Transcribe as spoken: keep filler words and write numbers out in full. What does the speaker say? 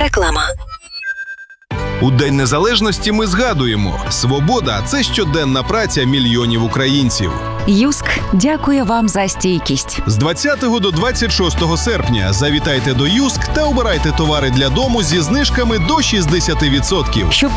Реклама. У День Незалежності ми згадуємо: свобода – це щоденна праця мільйонів українців. Юск дякує вам за стійкість. З двадцятого до двадцять шостого серпня завітайте до Юск та обирайте товари для дому зі знижками до шістдесят відсотків. Щоб